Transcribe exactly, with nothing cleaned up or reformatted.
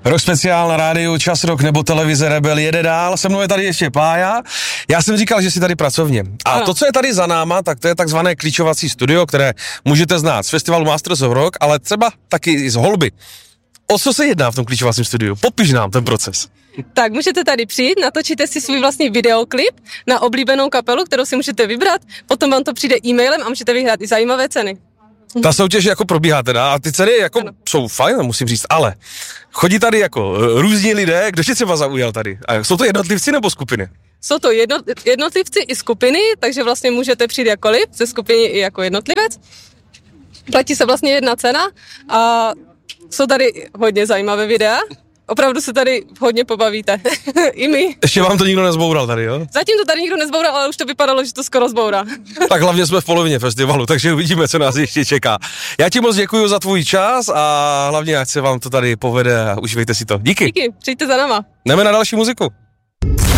Rok speciál na rádiu Čas Rock nebo televize Rebel jede dál, se mnou je tady ještě Pája. Já jsem říkal, že jsi tady pracovně. A ano. To, co je tady za náma, tak to je takzvané klíčovací studio, které můžete znát z festivalu Masters of Rock, ale třeba taky i z Holby. O co se jedná v tom klíčovacím studiu? Popiš nám ten proces. Tak můžete tady přijít, natočíte si svůj vlastní videoklip na oblíbenou kapelu, kterou si můžete vybrat, potom vám to přijde e-mailem a můžete vyhrát i zajímavé ceny. Ta soutěž jako probíhá teda a ty ceny jako ano. Jsou fajn, musím říct, ale chodí tady jako různí lidé, kdo tě třeba zaujal tady? A jsou to jednotlivci nebo skupiny? Jsou to jedno, jednotlivci i skupiny, takže vlastně můžete přijít jakkoliv, ze skupiny i jako jednotlivec. Platí se vlastně jedna cena a jsou tady hodně zajímavé videa. Opravdu se tady hodně pobavíte. I my. Ještě vám to nikdo nezboural tady, jo? Zatím to tady nikdo nezboural, ale už to vypadalo, že to skoro zbourá. Tak hlavně jsme v polovině festivalu, takže uvidíme, co nás ještě čeká. Já ti moc děkuji za tvůj čas a hlavně ať se vám to tady povede a užívejte si to. Díky. Díky, přijďte za náma. Jdeme na další muziku.